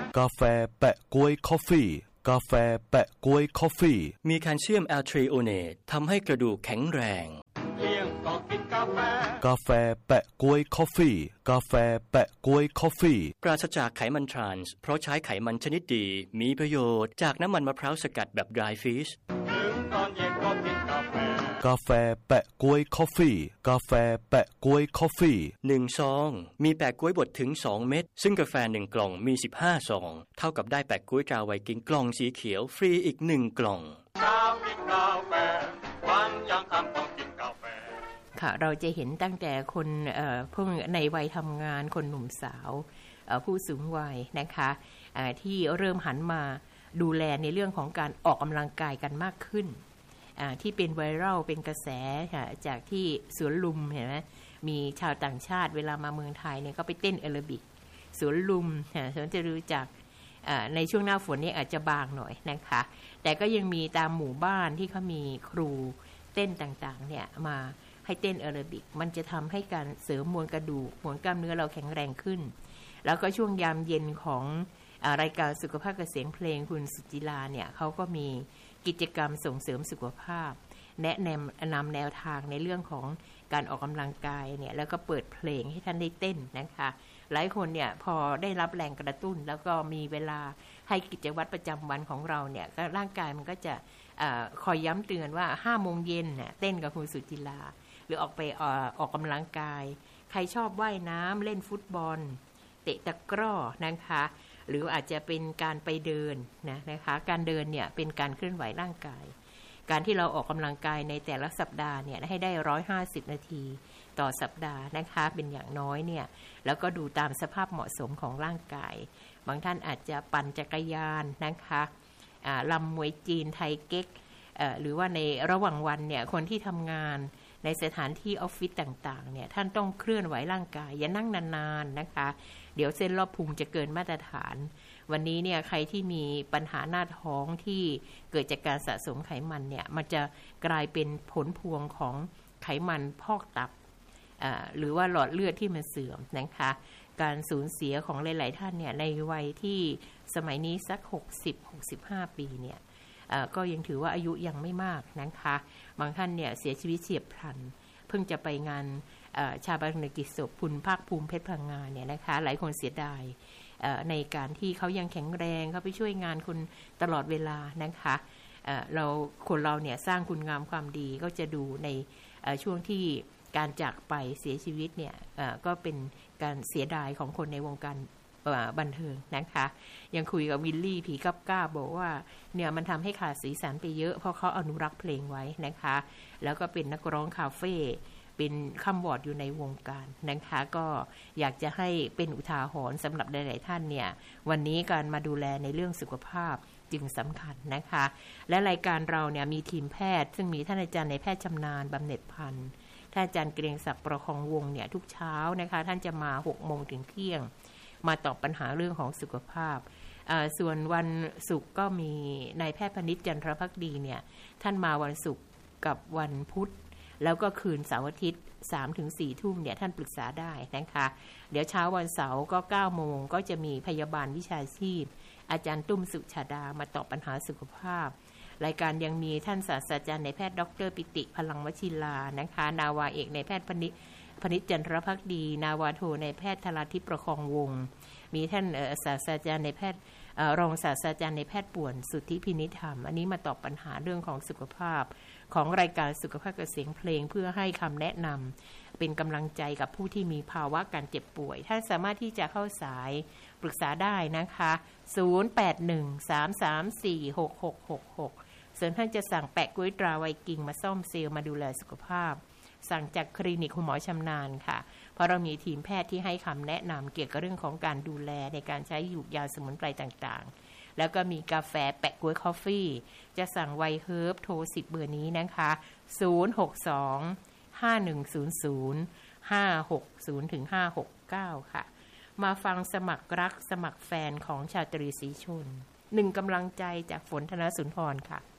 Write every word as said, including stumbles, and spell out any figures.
กาแฟแปะก๊วยคอฟฟี่กาแฟแปะก๊วยคอฟฟี่มีแคลเซียมแอลทรีโอเนตทำให้กระดูกแข็งแรงเที่ยงก็กินกาแฟกาแฟแปะก๊วยคอฟฟี่กาแฟแปะก๊วยคอฟฟี่ปราศจากไขมันทรานส์เพราะใช้ไขมันชนิดดีมีประโยชน์จากน้ำมันมะพร้าวสกัดแบบ dry fish ถึงตอนเย็นก็กินกาแฟกาแฟแปะก๊วยคอฟฟี่กาแฟแปะก๊วยคอฟฟี่หนึ่งซองมีแปะก๊วยบดถึงสองเม็ดซึ่งกาแฟหนึ่งกล่องมีสิบห้าซองเท่ากับได้แปะก๊วยตราไวกิ้งกล่องสีเขียวฟรีอีกหนึ่งกล่องเช้ากินกาแฟวันยังค่ำต้องกินกาแฟค่ะเราจะเห็นตั้งแต่คนเอ่อพวกในวัยทำงานคนหนุ่มสาวผู้สูงวัยนะคะที่เริ่มหันมาดูแลในเรื่องของการออกกำลังกายกันมากขึ้นที่เป็นไวรัลเป็นกระแสจากที่สวนลุมเห็นไหมมีชาวต่างชาติเวลามาเมืองไทยเนี่ยก็ไปเต้นแอโรบิกสวนลุมฉันจะรู้จักในช่วงหน้าฝนนี่อาจจะบางหน่อยนะคะแต่ก็ยังมีตามหมู่บ้านที่เขามีครูเต้นต่างๆเนี่ยมาให้เต้นแอโรบิกมันจะทำให้การเสริมมวลกระดูกมวลกล้ามเนื้อเราแข็งแรงขึ้นแล้วก็ช่วงยามเย็นของรายการสุขภาพกับเสียงเพลงคุณสุจิราเนี่ยเขาก็มีกิจกรรมส่งเสริมสุขภาพแนะนำนำแนวทางในเรื่องของการออกกำลังกายเนี่ยแล้วก็เปิดเพลงให้ท่านได้เต้นนะคะหลายคนเนี่ยพอได้รับแรงกระตุ้นแล้วก็มีเวลาให้กิจวัตรประจำวันของเราเนี่ยร่างกายมันก็จะอคอยย้ำเตือนว่าห้าโมงเย็นเนี่ยเต้นกับคุณสุจิราหรือออกไปออกกำลังกายใครชอบว่ายน้ำเล่นฟุตบอลเตะตะกร้อนะคะหรืออาจจะเป็นการไปเดินนะนะคะการเดินเนี่ยเป็นการเคลื่อนไหวร่างกายการที่เราออกกำลังกายในแต่ละสัปดาห์เนี่ยให้ได้หนึ่งร้อยห้าสิบนาทีต่อสัปดาห์นะคะเป็นอย่างน้อยเนี่ยแล้วก็ดูตามสภาพเหมาะสมของร่างกายบางท่านอาจจะปั่นจักรยานนะคะลำมวยจีนไทยเก๊กหรือว่าในระหว่างวันเนี่ยคนที่ทำงานในสถานที่ออฟฟิศต่างๆเนี่ยท่านต้องเคลื่อนไหวร่างกายอย่านั่งนานๆนะคะเดี๋ยวเส้นรอบพุงจะเกินมาตรฐานวันนี้เนี่ยใครที่มีปัญหาหน้าท้องที่เกิดจากการสะสมไขมันเนี่ยมันจะกลายเป็นผลพวงของไขมันพอกตับหรือว่าหลอดเลือดที่มันเสื่อมนะคะการสูญเสียของหลายๆท่านเนี่ยในวัยที่สมัยนี้สักหกสิบ หกสิบห้าปีเนี่ยก็ยังถือว่าอายุยังไม่มากนะคะบางท่านเนี่ยเสียชีวิตเฉียบพลันเพิ่งจะไปงานชาปนกิจศพคุณภาคภูมิเพชรพลังงานเนี่ยนะคะหลายคนเสียดายในการที่เขายังแข็งแรงเขาไปช่วยงานคุณตลอดเวลานะคะเราคนเราเนี่ยสร้างคุณงามความดีก็จะดูในช่วงที่การจากไปเสียชีวิตเนี่ยก็เป็นการเสียดายของคนในวงการบันเทิงนะคะยังคุยกับวิลลี่ผีกับก้าบอกว่าเนี่ยมันทำให้ขาดสีสันไปเยอะเพราะเขาอนุรักษ์เพลงไว้นะคะแล้วก็เป็นนักร้องคาเฟ่เป็นคำวอร์ดอยู่ในวงการนะคะก็อยากจะให้เป็นอุทาหรณ์สำหรับหลายๆท่านเนี่ยวันนี้การมาดูแลในเรื่องสุขภาพจึงสำคัญนะคะและรายการเราเนี่ยมีทีมแพทย์ซึ่งมีท่านอาจารย์ในแพทย์ชำนาญบำเหน็จพันธ์ท่านอาจารย์เกรียงศักดิ์ประคองวงเนี่ยทุกเช้านะคะท่านจะมาหกโมงถึงเที่ยงมาตอบปัญหาเรื่องของสุขภาพส่วนวันศุกร์ก็มีนายแพทย์พนิษฐ์จันทรภักดีเนี่ยท่านมาวันศุกร์กับวันพุธแล้วก็คืนเสาร์อาทิตย์ สามถึงสี่ ทุ่มเนี่ยท่านปรึกษาได้นะคะเดี๋ยวเช้าวันเสาร์ก็เก้าโมงก็จะมีพยาบาลวิชาชีพอาจารย์ตุ้มสุชาดามาตอบปัญหาสุขภาพรายการยังมีท่านศาสตราจารย์นายแพทย์ดรปิติพลังวชิรานะคะนาวาเอกนายแพทย์พนิษฐ์พนิษฐ์จันทรภักดีนาวาโทนายแพทย์ธราทิพย์ประคองวงศ์มีท่านศาสตราจารย์นายแพทย์รองศาสตราจารย์นายแพทย์ป่วนสุทธิพินิธรรมอันนี้มาตอบปัญหาเรื่องของสุขภาพของรายการสุขภาพกับเสียงเพลงเพื่อให้คำแนะนำเป็นกำลังใจกับผู้ที่มีภาวะการเจ็บป่วยท่านสามารถที่จะเข้าสายปรึกษาได้นะคะศูนย์ แปด หนึ่ง สาม สาม สี่ หก หก หก หกส่วนท่านจะสั่งแปะก๊วยตราไวกิ้งมาซ่อมเซลล์มาดูแลสุขภาพสั่งจากคลินิกคุณหมอชำนาญค่ะเพราะเรามีทีมแพทย์ที่ให้คำแนะนำเกี่ยวกับเรื่องของการดูแลในการใช้หยูกยาสมุนไพรต่างๆแล้วก็มีกาแฟแปะก๊วยคอฟฟี่จะสั่งไวเฮิร์บโทรสิบเบอร์นี้นะคะศูนย์ หก สอง ห้า หนึ่ง ศูนย์ ศูนย์ ห้า หก ศูนย์ ถึง ห้า หก เก้าค่ะมาฟังสมัครรักสมัครแฟนของชาตรีศรีชนหนึ่งกำลังใจจากฝนธนสุนทรค่ะ